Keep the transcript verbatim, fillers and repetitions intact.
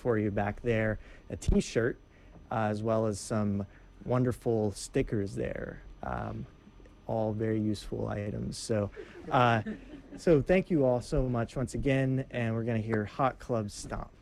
for you back there, a T-shirt, uh, as well as some wonderful stickers there. Um, all very useful items. So, uh, so thank you all so much once again, and we're going to hear Hot Club Stomp.